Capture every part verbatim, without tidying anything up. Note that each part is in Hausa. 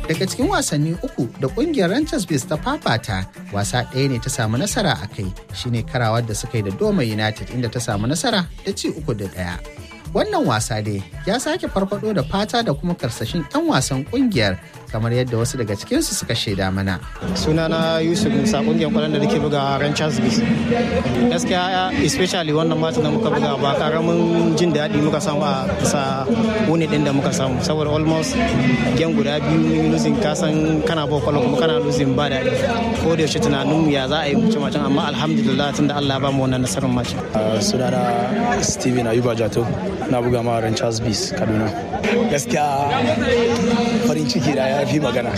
Daga cikin wasanni uku da kungiyar Rangers Bees ta fafata, wasa ɗaya ne ta samu nasara a kai, shine karawar da suka yi da Doma United inda ta samu nasara da ci uku da ɗaya. Wannan wasa dai ya sake farfado da fata da kuma karsashin 'yan wasan kungiyar kamar yadda wasu daga cikinsu suka shaida mana. Sunana Yusuf Musa, kungiyar kwallon da nake buga Rangers Bees. Gaskiya especially wannan matan da muka buga ba karamin jin daɗi muka samu a bisa wuni din da muka samu, saboda almost game guda biyu mun losing, kasan kana ba kwallo kuma kana losing ba daɗi. Ko da yaushe tunanin ya za a yi mutum macen, amma alhamdulillah tunda Allah ya ba mu wannan nasarar macen. Sunana Steven Ayuba Jato, na buga ma Rangers Bees Kaduna. Gaskiya farin ciki da ya fi magana,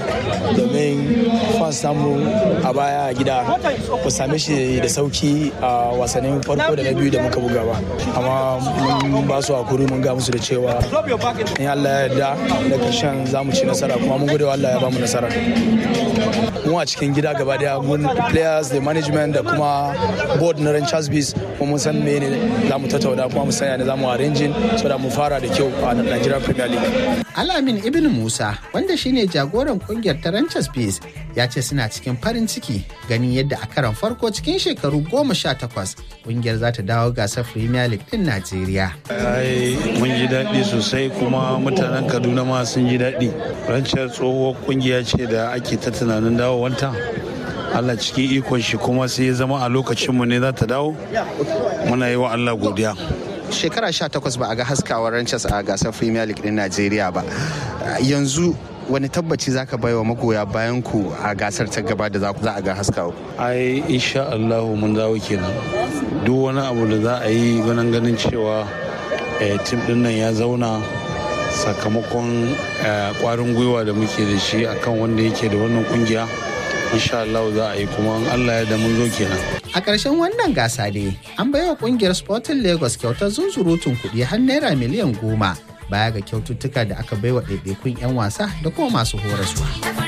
domin fans samu a baya a gida ku same shi da sauki a wasannin farko da na biyu da muka buga ba, amma mun ba su hakuri, mun ga musu da cewa in Allah ya yarda da karshen za mu ci nasara, kuma mun gode wa Allah ya ba mu nasara. Mu a cikin gida gaba daya, mun players da management da kuma board na Rangers Bees mun san me ne za mu tattauna, kuma mu sanya ne za mu arranging so da mu fara da kyau a Nigeria Premier League. Alamin Ibn Musa, wanda shine jagoran kungiyar ta Rangers Bees, ya ce suna cikin farin ciki ganin yadda a karon farko cikin shekaru goma sha takwas kungiyar za ta dawo gasar Premier League din Najeriya. Ai mun ji daɗi sosai, kuma mutanen Kaduna ma sun ji daɗi. Rangers tsohuwar kungiya ce da ake ta tunanin dawowanta. Allah cikin ikon shi kuma sai ya zama a lokacinmu ne za ta dawo. Muna yi wa Allah godiya. Shekara sha takwas ba a ga haskawar Rangers a gasar Premier League din Najeriya ba. Yanzu wani tabbaci zaka bai wa magoya bayan ku a gasar ta gaba da za a ga haskawa? Ai insha Allah mun dawo kenan. Duk wani abu da za a yi ganin ganin cewa tim din nan ya zauna sakamakon kwarin gwiwa da muke da shi akan wanda yake da wannan kungiya. Insha Allah za a yi, kuma Allah ya da mun zo kenan. A ƙarshen wannan gasa dai an baiwa ƙungiyar Sporting Lagos kyautar zunzurutun kuɗi har naira miliyan goma baya ga kyaututtuka da aka baiwa ɗaiɗaikun 'yan wasa da kuma masu horaswa.